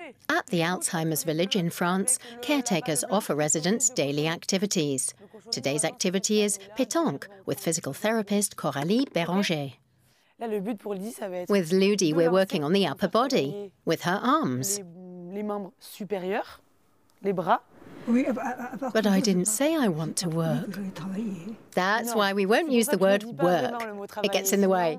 At the Alzheimer's Village in France, caretakers offer residents daily activities. Today's activity is pétanque with physical therapist Coralie Béranger. With Ludi, we're working on the upper body, with her arms. But I didn't say I want to work. That's why we won't use the word work. It gets in the way.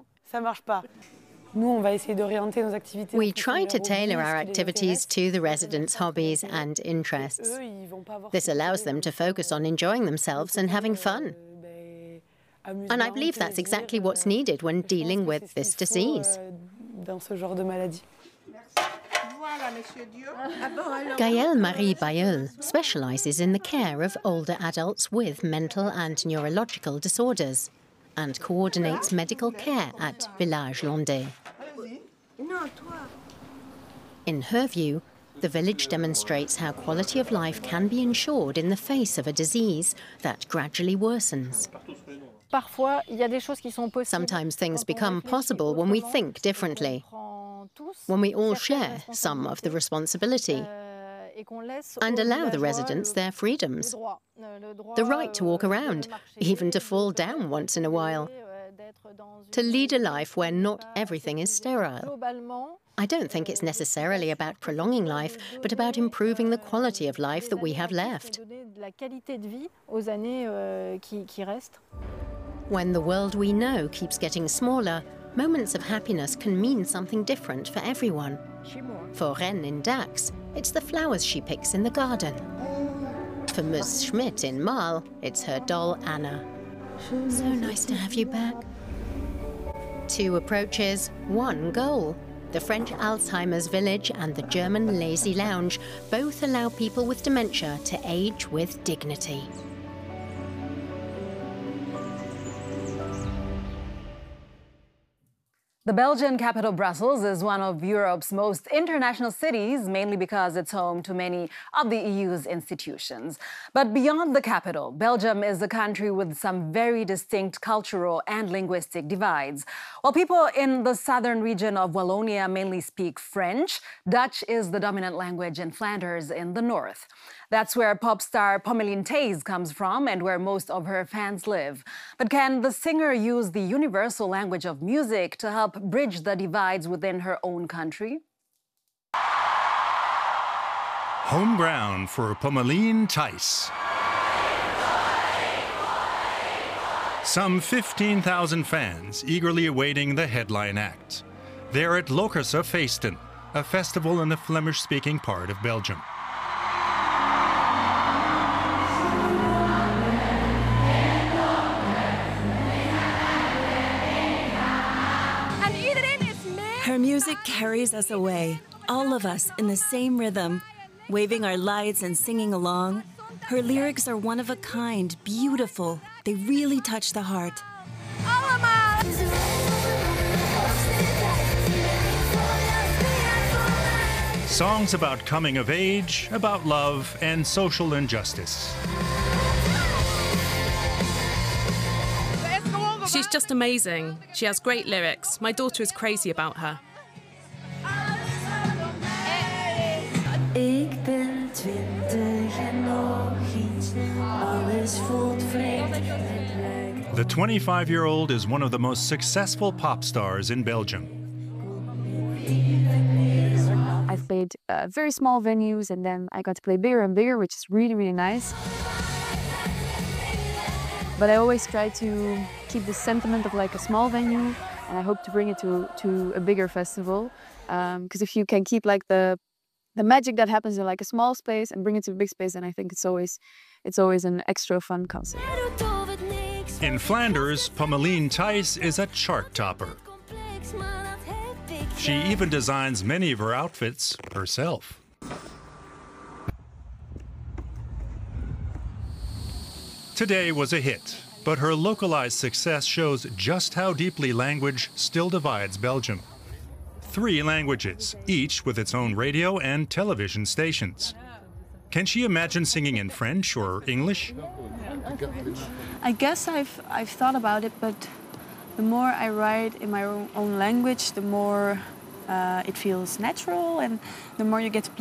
We try to tailor our activities to the residents' hobbies and interests. This allows them to focus on enjoying themselves and having fun. And I believe that's exactly what's needed when dealing with this disease. Gaëlle Marie Bailleul specialises in the care of older adults with mental and neurological disorders and coordinates medical care at Village Landais. In her view, the village demonstrates how quality of life can be ensured in the face of a disease that gradually worsens. Sometimes things become possible when we think differently, when we all share some of the responsibility and allow the residents their freedoms. The right to walk around, even to fall down once in a while. To lead a life where not everything is sterile. I don't think it's necessarily about prolonging life, but about improving the quality of life that we have left. When the world we know keeps getting smaller, moments of happiness can mean something different for everyone. For Ren in Dax, it's the flowers she picks in the garden. For Ms. Schmidt in Marl, it's her doll Anna. So nice to have you back. 2 approaches, 1 goal. The French Alzheimer's Village and the German Lazy Lounge both allow people with dementia to age with dignity. The Belgian capital, Brussels, is one of Europe's most international cities, mainly because it's home to many of the EU's institutions. But beyond the capital, Belgium is a country with some very distinct cultural and linguistic divides. While people in the southern region of Wallonia mainly speak French, Dutch is the dominant language in Flanders in the north. That's where pop star Pommeline Thijs comes from and where most of her fans live. But can the singer use the universal language of music to help bridge the divides within her own country? Home ground for Pommeline Thijs. Some 15,000 fans eagerly awaiting the headline act. They're at Lokerse Feesten, a festival in the Flemish-speaking part of Belgium. Her music carries us away, all of us in the same rhythm, waving our lights and singing along. Her lyrics are one of a kind, beautiful. They really touch the heart. Songs about coming of age, about love, and social injustice. She's just amazing. She has great lyrics. My daughter is crazy about her. The 25-year-old is one of the most successful pop stars in Belgium. I've played very small venues, and then I got to play bigger and bigger, which is really, really nice. But I always try to keep the sentiment of like a small venue, and I hope to bring it to a bigger festival. Because if you can keep like the magic that happens in like a small space and bring it to a big space, then I think it's always an extra fun concert. In Flanders, Pommeline Thijs is a chart topper. She even designs many of her outfits herself. Today was a hit, but her localized success shows just how deeply language still divides Belgium. 3 languages, each with its own radio and television stations. Can she imagine singing in French or English? I guess I've thought about it, but the more I write in my own language, the more it feels natural, and the more you get to play